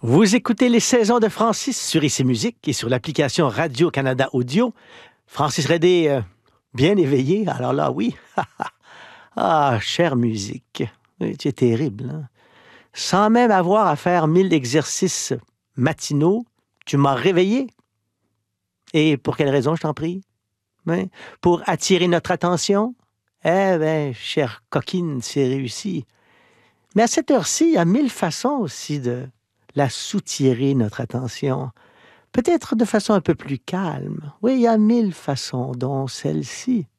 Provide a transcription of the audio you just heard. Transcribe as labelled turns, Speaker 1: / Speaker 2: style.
Speaker 1: Vous écoutez les saisons de Francis sur ICI Musique et sur l'application Radio-Canada Audio. Francis Redé, bien éveillé, alors là, oui. Ah, chère musique, tu es terrible. Hein? Sans même avoir à faire 1000 exercices matinaux, tu m'as réveillé. Et pour quelle raison, je t'en prie? Hein? Pour attirer notre attention? Eh bien, chère coquine, c'est réussi. Mais à cette heure-ci, il y a 1000 façons aussi de la soutirer, notre attention. Peut-être de façon un peu plus calme. Oui, il y a 1000 façons, dont celle-ci.